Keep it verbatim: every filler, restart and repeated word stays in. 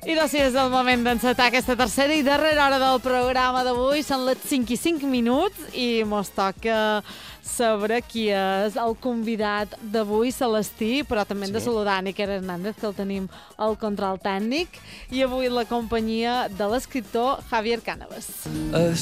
I doncs sí, és el moment d'encetar aquesta tercera i darrera hora del programa d'avui. Són les cinc i cinc minuts i mos toca saber qui és el convidat d'avui, Celestí, però també hem de saludar Níker Hernández, que el tenim al control tècnic, i avui la companyia de l'escriptor Javier Cánovas.